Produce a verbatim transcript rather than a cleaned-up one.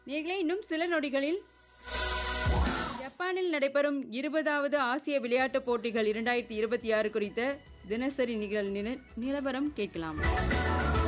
நேயர்களே, இன்னும் சில நொடிகளில் ஜப்பானில் நடைபெறும் இருபதாவது ஆசிய விளையாட்டுப் போட்டிகள் இரண்டாயிரத்தி இருபத்தி ஆறு குறித்த தினசரி நிகழ் நிலவரம் கேட்கலாம்.